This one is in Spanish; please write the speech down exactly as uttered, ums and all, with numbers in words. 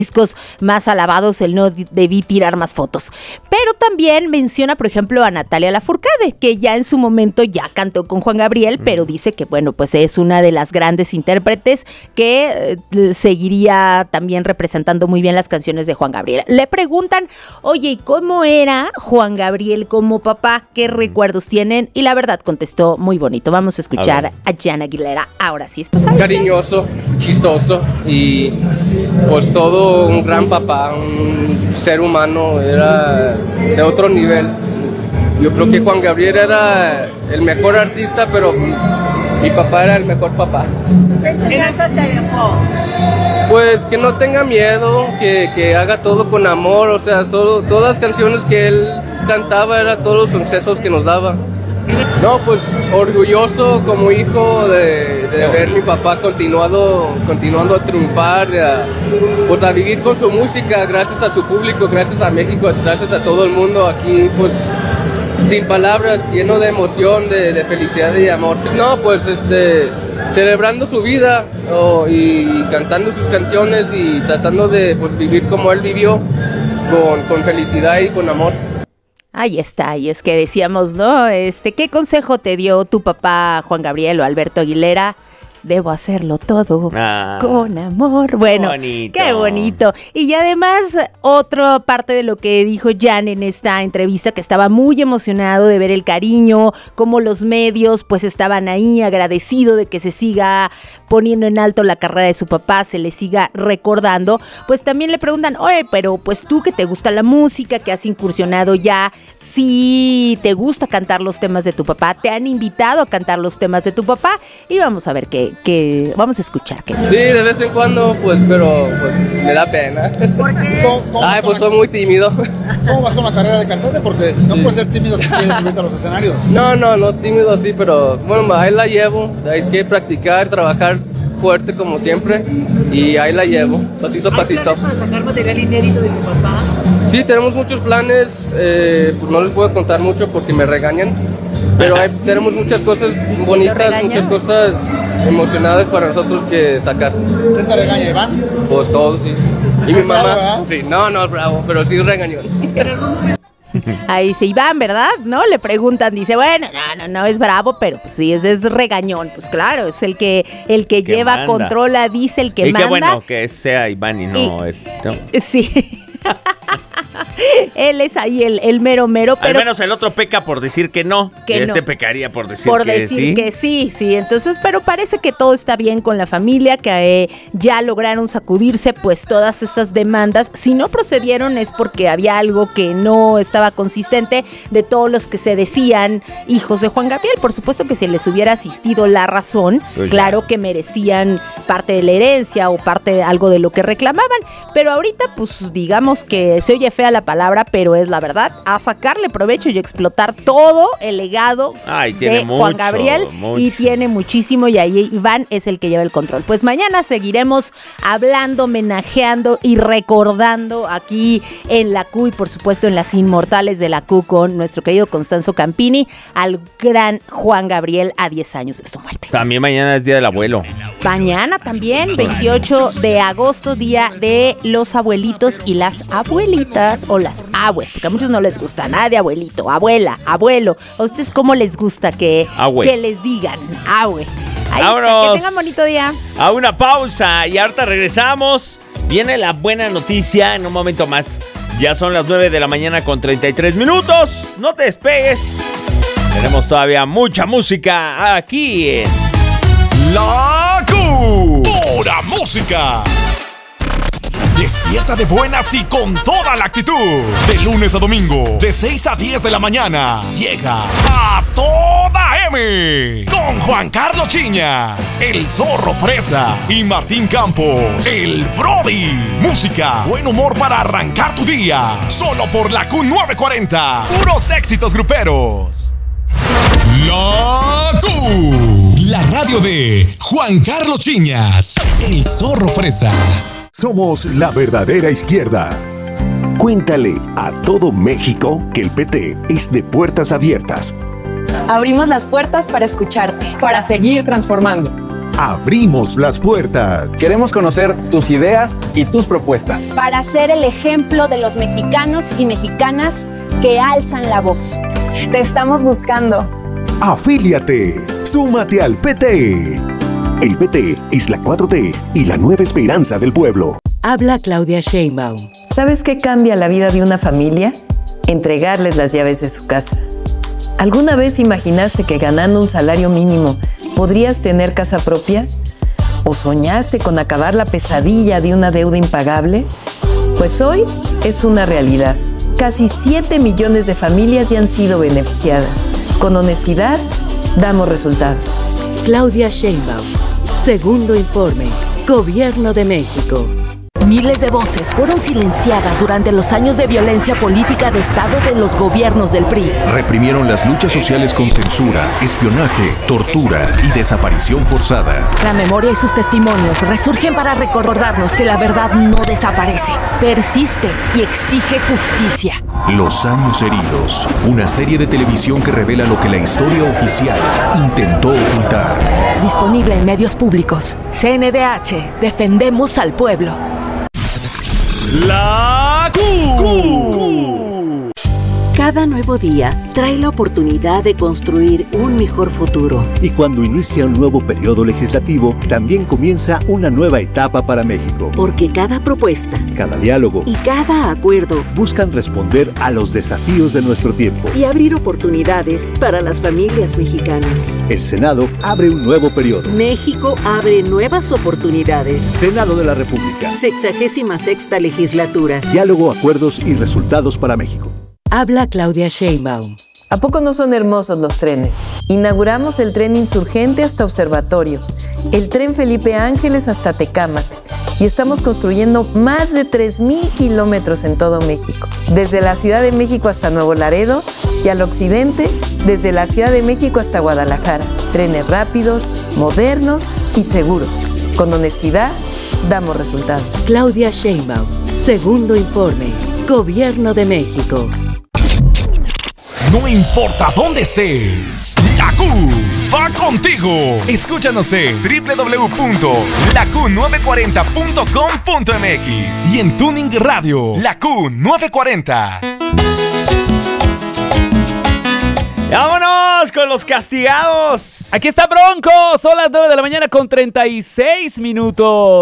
discos más alabados, el no debí tirar más fotos. Pero también menciona, por ejemplo, a Natalia Lafourcade, que ya en su momento ya cantó con Juan Gabriel, mm. pero dice que, bueno, pues es una de las grandes intérpretes que eh, seguiría también representando muy bien las canciones de Juan Gabriel. Le preguntan, oye, ¿y cómo era Juan Gabriel como papá? ¿Qué recuerdos tienen? Y la verdad contestó muy bonito. Vamos a escuchar a, a Jan Aguilera. Ahora sí, ¿estás ahí? Cariñoso, chistoso y pues todo un gran papá, un ser humano, era de otro nivel. Yo creo que Juan Gabriel era el mejor artista, pero mi papá era el mejor papá. ¿Qué enseñanzas te dejó? Pues que no tenga miedo, que, que haga todo con amor, o sea, solo, todas las canciones que él cantaba eran todos los consejos que nos daba. No, pues orgulloso como hijo de, de ver mi papá continuado, continuando a triunfar, a, pues a vivir con su música, gracias a su público, gracias a México, gracias a todo el mundo aquí, pues sin palabras, lleno de emoción, de, de felicidad y de amor. No, pues este, celebrando su vida oh, y, y cantando sus canciones y tratando de pues, vivir como él vivió, con, con felicidad y con amor. Ahí está, y es que decíamos, ¿no? Este, ¿qué consejo te dio tu papá Juan Gabriel o Alberto Aguilera? Debo hacerlo todo ah, con amor. Bueno, bonito. Qué bonito. Y además, otra parte de lo que dijo Jan en esta entrevista, que estaba muy emocionado de ver el cariño, cómo los medios pues estaban ahí, agradecido de que se siga poniendo en alto la carrera de su papá, se le siga recordando. Pues también le preguntan, oye, pero pues tú que te gusta la música, que has incursionado ya, si te gusta cantar los temas de tu papá, te han invitado a cantar los temas de tu papá, y vamos a ver qué que vamos a escuchar qué dice. Sí, de vez en cuando, pues, pero pues me da pena. ¿Por qué? ¿Cómo, cómo Ay, pues soy muy tímido. ¿Cómo vas con la carrera de cantante? Porque no sí. puedes ser tímido si quieres subirte a los escenarios. No, no, no tímido sí, pero bueno, ahí la llevo. Hay que practicar, trabajar fuerte como siempre y ahí la llevo, pasito a pasito. ¿Hay planes para sacar material inédito de tu papá? Sí, tenemos muchos planes, eh, pues no les puedo contar mucho porque me regañan. Pero hay, tenemos muchas cosas bonitas, muchas cosas emocionadas para nosotros que sacar. ¿Quién te regaña, Iván? Pues todos, sí. Y mi mamá, bravo, sí, no, no, bravo, pero sí regañón. Ahí dice Iván, ¿verdad? ¿No? Le preguntan, dice, bueno, no, no, no es bravo, pero pues sí, es, es regañón. Pues claro, es el que el que, que lleva, manda. Controla, dice el que y manda. Y qué bueno que sea Iván y no y, es... ¿no? Sí. Él es ahí el, el mero mero, pero... Al menos el otro peca por decir que no, que y este no. pecaría por decir por que decir sí. que sí, sí, entonces, pero parece que todo está bien con la familia, que eh, ya lograron sacudirse pues todas estas demandas. Si no procedieron es porque había algo que no estaba consistente de todos los que se decían hijos de Juan Gabriel. Por supuesto que si les hubiera asistido la razón, pues claro que merecían parte de la herencia o parte de algo de lo que reclamaban, pero ahorita pues digamos que se oye fea la palabra, pero es la verdad, a sacarle provecho y explotar todo el legado Ay, de mucho, Juan Gabriel mucho. Y tiene muchísimo, y ahí Iván es el que lleva el control. Pues mañana seguiremos hablando, homenajeando y recordando aquí en la Q y por supuesto en las Inmortales de la Q con nuestro querido Constanzo Campini al gran Juan Gabriel a diez años de su muerte. También mañana es Día del Abuelo. Mañana también, veintiocho de agosto, Día de los Abuelitos y las Abuelitas o las abues, porque a muchos no les gusta nada de abuelito, abuela, abuelo. ¿A ustedes cómo les gusta que, que les digan abue? Ahí está, que tengan bonito día. A una pausa y ahorita regresamos. Viene la buena noticia en un momento más. Ya son las nueve de la mañana con treinta y tres minutos. No te despegues. Tenemos todavía mucha música aquí en La Q. Pura música. Despierta de buenas y con toda la actitud. De lunes a domingo, de seis a diez de la mañana, llega A Toda M. Con Juan Carlos Chiñas, el Zorro Fresa y Martín Campos, el Brody. Música, buen humor para arrancar tu día. Solo por la Q novecientos cuarenta. Puros éxitos gruperos. La Q. La radio de Juan Carlos Chiñas, el Zorro Fresa. Somos la verdadera izquierda. Cuéntale a todo México que el P T es de puertas abiertas. Abrimos las puertas para escucharte, para seguir transformando. abrimos las puertas. Queremos conocer tus ideas y tus propuestas. Para ser el ejemplo de los mexicanos y mexicanas que alzan la voz. Te estamos buscando. Afíliate. Súmate al P T. El P T es la cuatro T y la nueva esperanza del pueblo. Habla Claudia Sheinbaum. ¿Sabes qué cambia la vida de una familia? Entregarles las llaves de su casa. ¿Alguna vez imaginaste que ganando un salario mínimo podrías tener casa propia? ¿O soñaste con acabar la pesadilla de una deuda impagable? Pues hoy es una realidad. Casi siete millones de familias ya han sido beneficiadas. Con honestidad, damos resultados. Claudia Sheinbaum. Segundo informe. Gobierno de México. Miles de voces fueron silenciadas durante los años de violencia política de Estado de los gobiernos del P R I. Reprimieron las luchas sociales con censura, espionaje, tortura y desaparición forzada. La memoria y sus testimonios resurgen para recordarnos que la verdad no desaparece, persiste y exige justicia. Los años heridos, una serie de televisión que revela lo que la historia oficial intentó ocultar. Disponible en medios públicos. C N D H, defendemos al pueblo. La Q. Cada nuevo día trae la oportunidad de construir un mejor futuro. Y cuando inicia un nuevo periodo legislativo, también comienza una nueva etapa para México. Porque cada propuesta, cada diálogo y cada acuerdo buscan responder a los desafíos de nuestro tiempo y abrir oportunidades para las familias mexicanas. El Senado abre un nuevo periodo. México abre nuevas oportunidades. Senado de la República. Sexagésima sexta legislatura. Diálogo, acuerdos y resultados para México. Habla Claudia Sheinbaum. ¿A poco no son hermosos los trenes? Inauguramos el tren Insurgente hasta Observatorio, el tren Felipe Ángeles hasta Tecámac y estamos construyendo más de tres mil kilómetros en todo México, desde la Ciudad de México hasta Nuevo Laredo y al occidente, desde la Ciudad de México hasta Guadalajara. Trenes rápidos, modernos y seguros. Con honestidad, damos resultados. Claudia Sheinbaum. Segundo informe. Gobierno de México. No importa dónde estés, la Q va contigo. Escúchanos en doble u doble u doble u punto la q nueve cuarenta punto com punto m x y en Tuning Radio, la Q nueve cuarenta. ¡Vámonos con los castigados! Aquí está Bronco, son las nueve de la mañana con treinta y seis minutos.